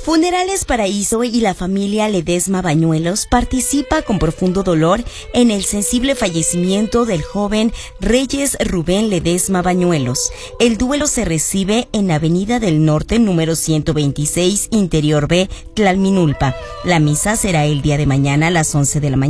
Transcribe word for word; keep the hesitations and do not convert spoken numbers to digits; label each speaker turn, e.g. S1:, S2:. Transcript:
S1: Funerales Paraíso y la familia Ledesma Bañuelos participa con profundo dolor en el sensible fallecimiento del joven Reyes Rubén Ledesma Bañuelos. El duelo se recibe en Avenida del Norte, número ciento veintiséis, Interior B, Tlalminulpa. La misa será el día de mañana a las once de la mañana.